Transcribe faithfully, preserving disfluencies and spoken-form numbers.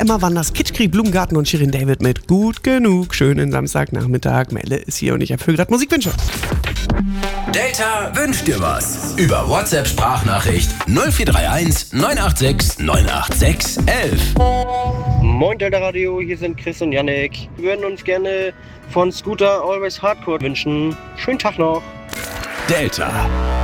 Emma Wanders, Kitschkrieg, Blumengarten und Shirin David mit Gut genug. Schönen Samstagnachmittag. Melle ist hier und ich erfülle gerade Musikwünsche. Delta wünscht dir was. Über WhatsApp-Sprachnachricht null vier drei eins neun acht sechs neun acht sechs eins eins. Moin Delta Radio, hier sind Chris und Yannick. Wir würden uns gerne von Scooter Always Hardcore wünschen. Schönen Tag noch. Delta.